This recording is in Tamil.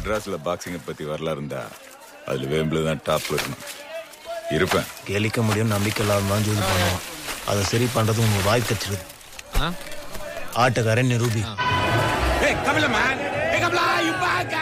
மெட்ராஸ்ல பாக்ஸிங்க பத்தி வரலாறு இருந்தா அதுல வேம்பிள் தான் டாப்ல இருக்கணும். இருப்பேன். கேளிக்க முடியும் நம்பிக்கை இல்லாதான் ஜோதி பண்ணுவோம். அதை சரி பண்றது உங்க வாய் கச்சிருது. ஆட்டக்காரன் நிரூபி.